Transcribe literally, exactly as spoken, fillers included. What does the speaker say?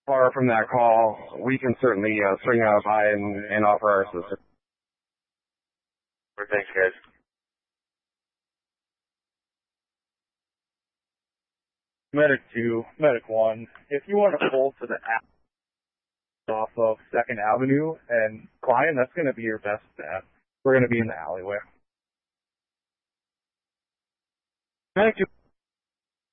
far from that call, we can certainly uh, swing out by and, and offer our assistance. Thanks, guys. Medic two, Medic one, if you want to pull to the app off of second Avenue and Klein, that's going to be your best bet. We're going to be in the alleyway. Medic two.